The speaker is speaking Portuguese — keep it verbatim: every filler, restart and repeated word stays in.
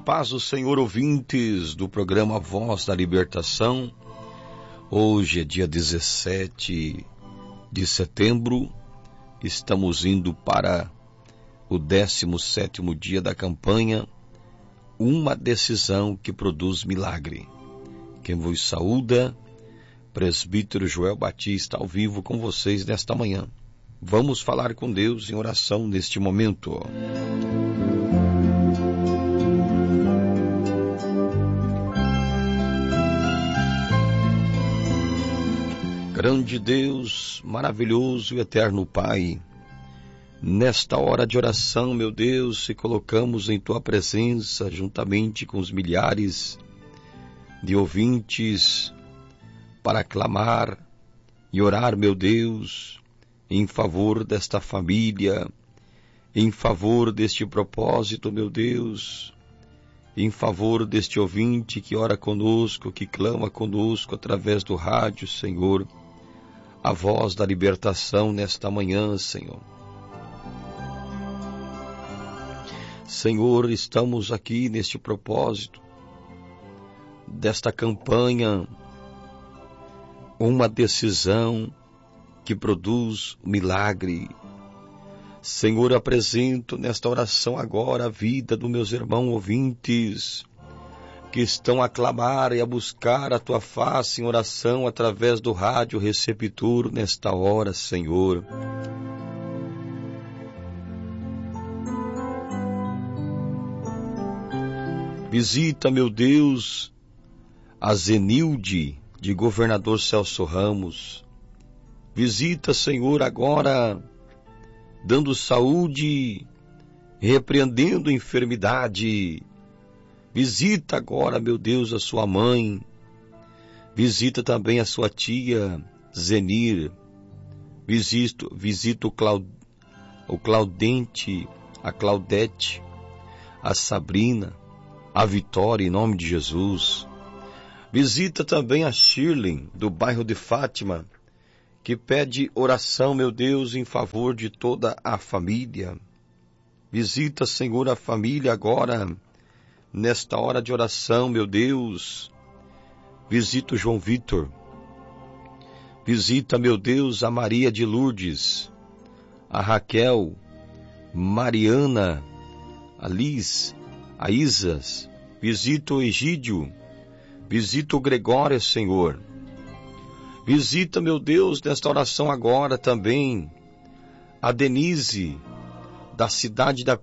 paz do Senhor, ouvintes do programa Voz da Libertação. Hoje é dia dezessete de setembro, estamos indo para o décimo sétimo dia da campanha Uma Decisão que Produz Milagre. Quem vos saúda, presbítero Joel Batista, ao vivo com vocês nesta manhã. Vamos falar com Deus em oração neste momento. Grande Deus, maravilhoso e eterno Pai, nesta hora de oração, meu Deus, se colocamos em Tua presença, juntamente com os milhares de ouvintes, para clamar e orar, meu Deus, em favor desta família, em favor deste propósito, meu Deus, em favor deste ouvinte que ora conosco, que clama conosco através do rádio, Senhor, a voz da libertação nesta manhã, Senhor. Senhor, estamos aqui neste propósito, desta campanha, uma decisão que produz milagre. Senhor, apresento nesta oração agora a vida dos meus irmãos ouvintes, que estão a clamar e a buscar a Tua face em oração através do rádio receptor nesta hora, Senhor. Visita, meu Deus, a Zenilde de Governador Celso Ramos. Visita, Senhor, agora, dando saúde, repreendendo a enfermidade. Visita agora, meu Deus, a sua mãe. Visita também a sua tia, Zenir. Visita, visita o, Claud, o Claudente, a Claudete, a Sabrina, a Vitória, em nome de Jesus. Visita também a Shirley, do bairro de Fátima, que pede oração, meu Deus, em favor de toda a família. Visita, Senhor, a família agora, nesta hora de oração, meu Deus. Visita o João Vitor. Visita, meu Deus, a Maria de Lourdes, a Raquel, Mariana, a Liz, a Isas. Visita o Egídio. Visita o Gregório, Senhor. Visita, meu Deus, nesta oração agora também a Denise, da cidade da